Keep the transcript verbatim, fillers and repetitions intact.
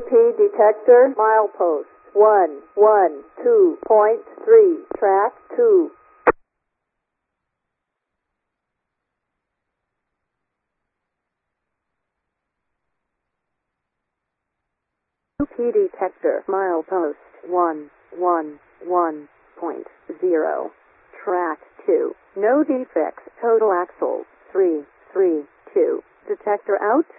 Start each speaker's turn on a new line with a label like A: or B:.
A: P detector milepost one one two point three, track two. U P detector milepost one one one point zero, track two. No defects, total axle three three two. Detector out.